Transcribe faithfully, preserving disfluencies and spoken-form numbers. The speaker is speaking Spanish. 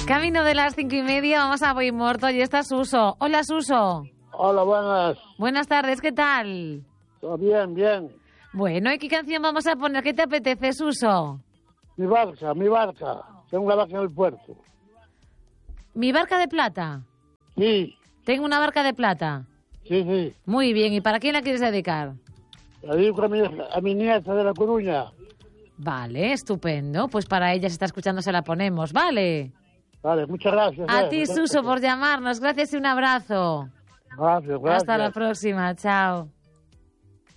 Camino de las cinco y media, vamos a Boimorto y está Suso. Hola, Suso. Hola, buenas. Buenas tardes, ¿qué tal? Todo bien, bien. Bueno, ¿y qué canción vamos a poner? ¿Qué te apetece, Suso? Mi barca, mi barca. Tengo una barca en el puerto. ¿Mi barca de plata? Sí. Tengo una barca de plata. Sí, sí. Muy bien, ¿y para quién la quieres dedicar? La dedico a mi, a mi nieta de La Coruña. Vale, estupendo. Pues para ella, si está escuchando, se la ponemos, ¿vale? Vale, muchas gracias. A eh. ti, Suso, por llamarnos. Gracias y un abrazo. Gracias, gracias. Hasta la próxima. Chao.